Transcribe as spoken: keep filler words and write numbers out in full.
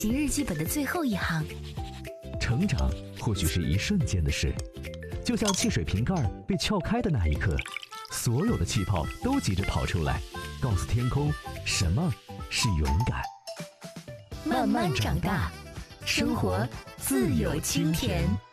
习日记本的最后一行。 成长或许是一瞬间的事，就像汽水瓶盖被撬开的那一刻，所有的气泡都急着跑出来，告诉天空什么是勇敢。 慢慢长大，生活自有清甜。